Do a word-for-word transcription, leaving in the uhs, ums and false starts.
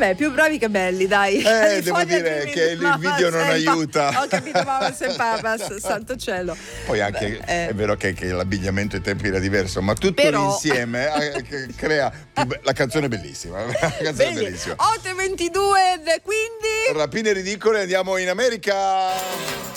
Vabbè, più bravi che belli, dai. Eh, devo dire che il video non aiuta. Ho capito, mamma, se papas, santo cielo. Poi anche Beh, eh. è vero che, che l'abbigliamento ai tempi era diverso, ma tutto Però... l'insieme eh, crea be- la canzone è bellissima. La canzone è Vedi, bellissima. otto e ventidue, quindi Rapine ridicole, andiamo in America.